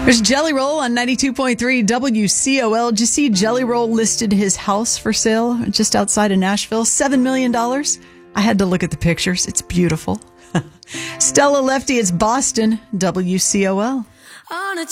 There's Jelly Roll on 92.3 WCOL. Did you see Jelly Roll listed his house for sale just outside of Nashville? $7 million. I had to look at the pictures. It's beautiful. Stella Lefty, it's Boston, WCOL. On a